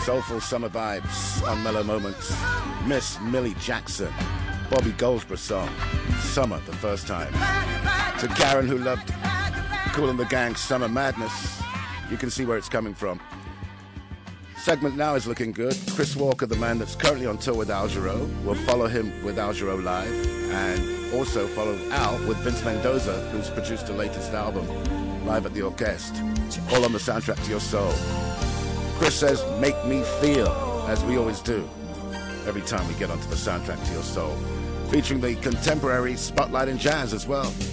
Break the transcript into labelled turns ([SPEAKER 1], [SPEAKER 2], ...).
[SPEAKER 1] soulful summer vibes on Mellow Moments. Miss Millie Jackson, Bobby Goldsboro song, Summer the First Time. To Karen, who loved Kool and the Gang's Summer Madness, you can see where it's coming from. Segment now is looking good. Chris Walker, the man that's currently on tour with Al Jarreau. We'll follow him with Al Jarreau Live, and also follow Al with Vince Mendoza, who's produced the latest album, Live at the Orchestre, all on the soundtrack to your soul. Chris says, make me feel, as we always do, every time we get onto the soundtrack to your soul, featuring the contemporary Spotlight in Jazz as well.